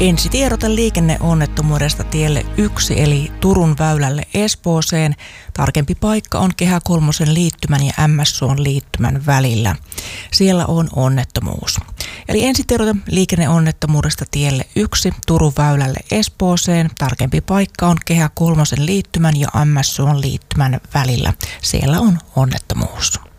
Ensitiedote liikenneonnettomuudesta tielle 1 eli Turun väylälle Espooseen. Tarkempi paikka on Kehä kolmosen liittymän ja MS-suon liittymän välillä. Siellä on onnettomuus. Eli ensitiedote liikenneonnettomuudesta tielle 1 Turun väylälle Espooseen. Tarkempi paikka on Kehä kolmosen liittymän ja MS-suon liittymän välillä. Siellä on onnettomuus.